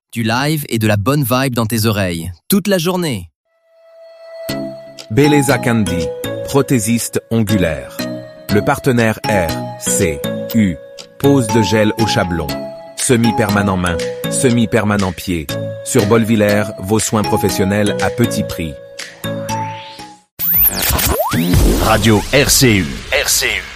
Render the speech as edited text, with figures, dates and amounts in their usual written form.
Du live et de la bonne vibe dans tes oreilles, toute la journée. Belleza Candy, prothésiste ongulaire. Le partenaire RCU, pose de gel au chablon. Semi-permanent main, semi-permanent pied. Sur Bolvillers, vos soins professionnels à petit prix. Radio RCU.